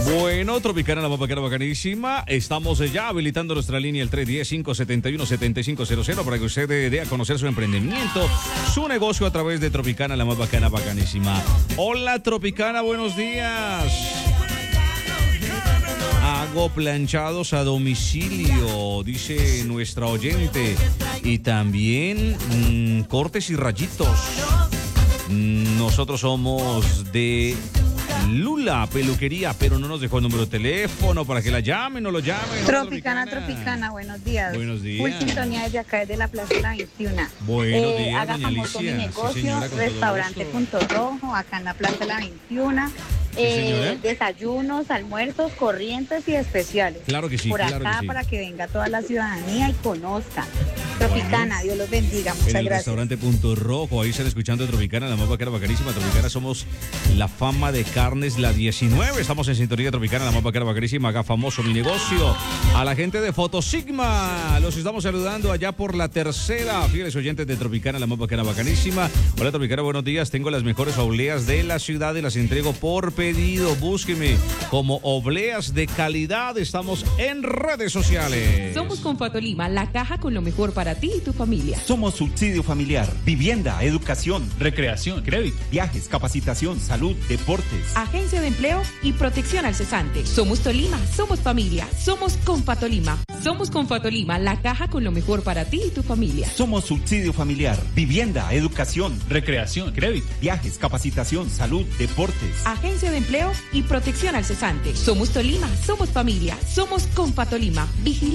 Bueno, Tropicana, la más bacana, bacanísima. Estamos ya habilitando nuestra línea el 310-571-7500 para que usted dé a conocer su emprendimiento, su negocio a través de Tropicana, la más bacana, bacanísima. Hola, Tropicana, buenos días. Hago planchados a domicilio, dice nuestra oyente. Y también cortes y rayitos. Nosotros somos de Lula Peluquería, pero no nos dejó el número de teléfono para que la llamen, no lo llamen. Tropicana, buenos días. Buenos días. Full sintonía desde acá, desde la Plaza de la 21. Buenos días, haga doña famoso mi Alicia. negocio, Sí, señora, con Restaurante todo Punto Rojo, acá en la Plaza de la 21. señora. Desayunos, almuerzos, corrientes y especiales. Claro que sí, Por claro acá, que sí. para que venga toda la ciudadanía y conozca. Tropicana, Dios los bendiga. En Muchas el gracias. restaurante Punto Rojo, ahí están escuchando a Tropicana, la más bacana, bacanísima. Tropicana, somos la fama de carnes, la 19. Estamos en sintonía de Tropicana, la más bacana, bacanísima. Haga famoso mi negocio. A la gente de Fotosigma, los estamos saludando allá por la tercera. Fieles oyentes de Tropicana, la más bacana, bacanísima. Hola, Tropicana, buenos días. Tengo las mejores obleas de la ciudad y las entrego por pedido. Búsqueme como obleas de calidad. Estamos en redes sociales. Somos Confatolima, la caja con lo mejor para ti y tu familia. Somos subsidio familiar, vivienda, educación, recreación, crédito, viajes, capacitación, salud, deportes. Agencia de empleo y protección al cesante. Somos Tolima, somos familia, somos Confatolima. Somos Confatolima, la caja con lo mejor para ti y tu familia. Somos subsidio familiar, vivienda, educación, recreación, crédito, viajes, capacitación, salud, deportes. Agencia de empleo y protección al cesante. Somos Tolima, somos familia, somos Confatolima. Vigila